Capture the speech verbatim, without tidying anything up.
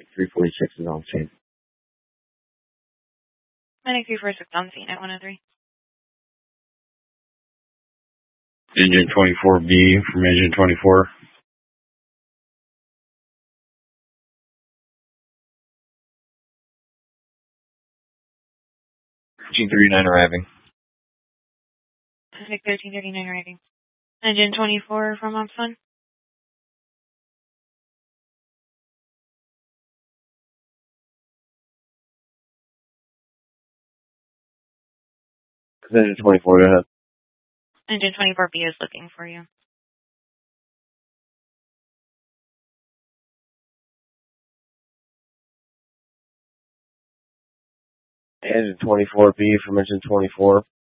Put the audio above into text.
three forty-six is on scene. Medic three forty-six on scene at one oh three. Engine twenty-four B from engine twenty-four. thirteen thirty-nine arriving. Medic thirteen thirty-nine arriving. Engine twenty-four from Ops one. Engine twenty-four, go ahead. Engine twenty-four B is looking for you. Engine twenty-four B from engine twenty-four.